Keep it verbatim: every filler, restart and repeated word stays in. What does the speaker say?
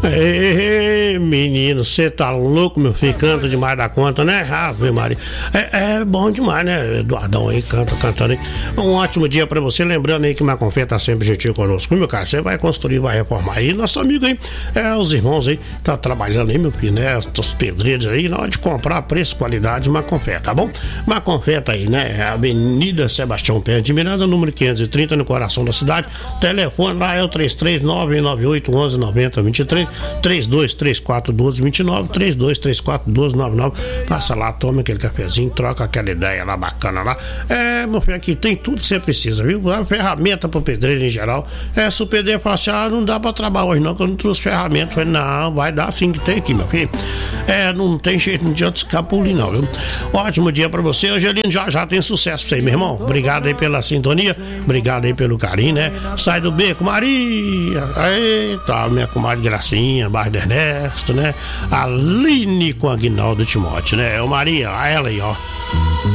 Ei, menino, você tá louco, meu filho, canta demais da conta, né? Ave Maria. É, é bom demais, né? Eduardão aí, canta, cantando aí. Um ótimo dia pra você, lembrando aí que Macon-Fer tá sempre gentil conosco, meu cara, você vai construir, vai reformar aí, nosso amigo aí, é, os irmãos aí, tá trabalhando aí, meu filho, né? Os pedreiros aí, na hora de comprar, preço, qualidade, Macon-Fer, tá bom? Macon-Fer tá aí, né? Avenida Sebastião Pérez de Miranda, número quinhentos e trinta, no coração da cidade. Telefone lá é o três três nove nove oito um um nove zero dois três, três dois três quatro um dois dois nove, três dois três quatro um dois nove nove. Passa lá, toma aquele cafezinho, troca aquela ideia lá bacana lá. É, meu filho, aqui tem tudo que você precisa, viu? A ferramenta pro pedreiro em geral. É, se o pedreiro falar assim, ah, não dá pra trabalhar hoje não, que eu não trouxe ferramenta. Eu falei, não, vai dar sim que tem aqui, meu filho. É, não tem jeito, não adianta escapulir não, viu? Ótimo dia pra você, Angelino, já já tem sucesso pra você, meu irmão. Obrigado aí pela sintonia, obrigado aí pelo carinho, né? Sai do beco, Maria. Eita, minha comadre Gracinha, bairro do Ernesto, né? Aline com Aguinaldo Timóteo, né? Ô Maria, ela aí, ó.